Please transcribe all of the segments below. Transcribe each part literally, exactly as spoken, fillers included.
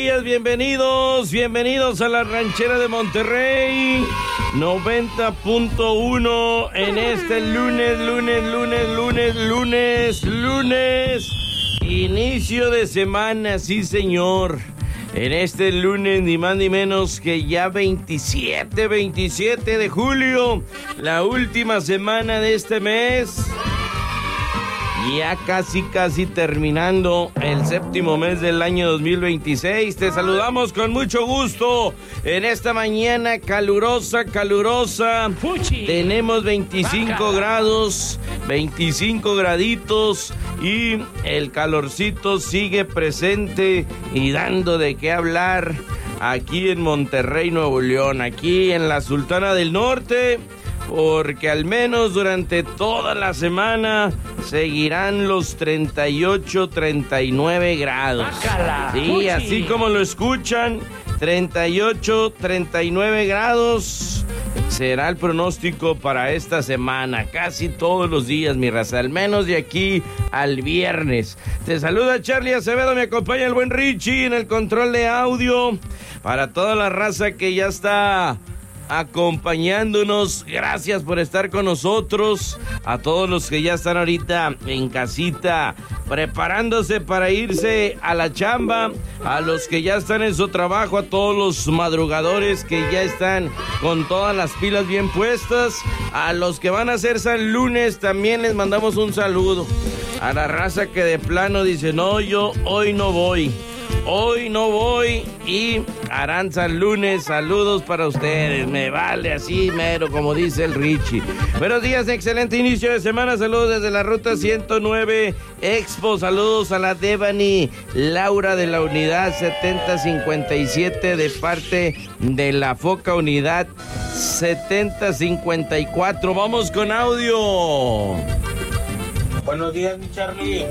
Bienvenidos, bienvenidos a la ranchera de Monterrey, noventa punto uno en este lunes, lunes, lunes, lunes, lunes, lunes, inicio de semana, sí señor. En este lunes, ni más ni menos que ya veintisiete, veintisiete de julio, la última semana de este mes. Ya casi, casi terminando el séptimo mes del año dos mil veintiséis. Te saludamos con mucho gusto en esta mañana calurosa, calurosa. Fuchi. Tenemos veinticinco Vaca. grados, veinticinco graditos y el calorcito sigue presente y dando de qué hablar aquí en Monterrey, Nuevo León, aquí en la Sultana del Norte. Porque al menos durante toda la semana seguirán los treinta y ocho, treinta y nueve grados. Bácala, sí, Fuchi. Así como lo escuchan, treinta y ocho, treinta y nueve grados será el pronóstico para esta semana. Casi todos los días, mi raza, al menos de aquí al viernes. Te saluda Charlie Acevedo, me acompaña el buen Richie en el control de audio. Para toda la raza que ya está acompañándonos, gracias por estar con nosotros. A todos los que ya están ahorita en casita preparándose para irse a la chamba, a los que ya están en su trabajo, a todos los madrugadores que ya están con todas las pilas bien puestas, a los que van a hacer San Lunes también les mandamos un saludo. A la raza que de plano dice, no, yo hoy no voy. Hoy no voy y harán San Lunes. Saludos para ustedes. Me vale así mero, como dice el Richie. Buenos días, excelente inicio de semana. Saludos desde la ruta ciento nueve Expo. Saludos a la Devani Laura de la unidad setenta cincuenta y siete de parte de la Foca unidad setenta cincuenta y cuatro. Vamos con audio. Buenos días, mi Charlie.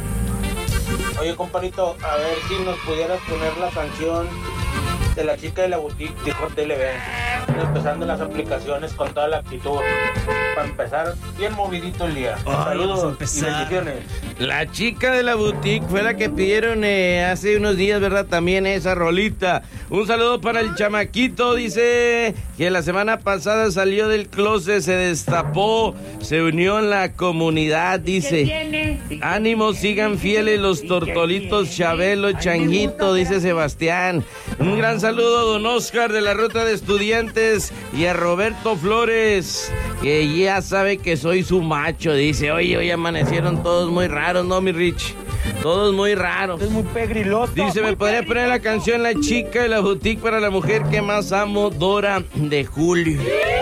Oye, compadrito, a ver si nos pudieras poner la canción de la chica de la boutique de J L B. Empezando las aplicaciones con toda la actitud. Para empezar, bien movidito el día. Ay, saludos y bendiciones. La chica de la boutique fue la que pidieron eh, hace unos días, ¿verdad? También esa rolita. Un saludo para el chamaquito, dice que la semana pasada salió del closet, se destapó, se unió en la comunidad, dice. Ánimo, sigan fieles los tortolitos, Chabelo, Changuito, dice Sebastián. Un gran saludo a don Oscar de la ruta de estudiantes y a Roberto Flores, que ya sabe que soy su macho, dice. Oye, hoy amanecieron todos muy raros, ¿no, mi Rich? Todos muy raros. Es muy pegriloso. Dice, ¿me podría poner la canción La chica de la boutique para la mujer que más amo, Dora de Julio?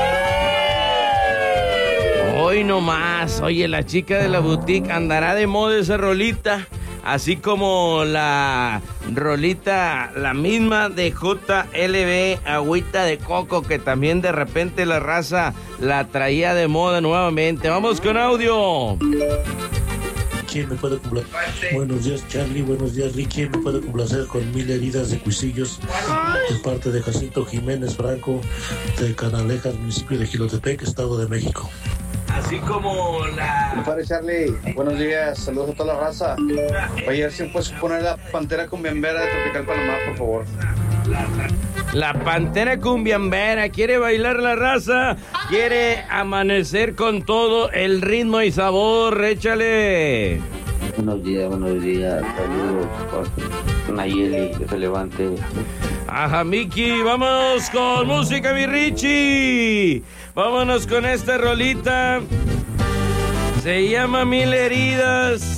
Hoy no más. Oye, La chica de la boutique, andará de moda esa rolita. Así como la rolita, la misma de J L B, Agüita de Coco, que también de repente la raza la traía de moda nuevamente. Vamos con audio. ¿Quién me puede complacer? Buenos días, Charlie. Buenos días, Ricky. ¿Me puede complacer con Mil heridas de Cuisillos de parte de Jacinto Jiménez Franco de Canalejas, municipio de Jilotepec, Estado de México? Así como la... Compadre Charlie, buenos días, saludos a toda la raza. Oye, a ver si puedes poner la Pantera Cumbiambera de Tropical Panamá, por favor. La Pantera Cumbiambera, quiere bailar la raza, quiere amanecer con todo el ritmo y sabor, échale. Buenos días, buenos días, saludos, Nayeli, que se levante. Ajá, Miki, vamos con música, mi Richie. Vámonos con esta rolita. Se llama Mil heridas.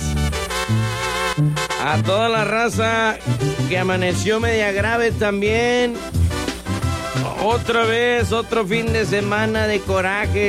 A toda la raza que amaneció media grave también. Otra vez, otro fin de semana de coraje.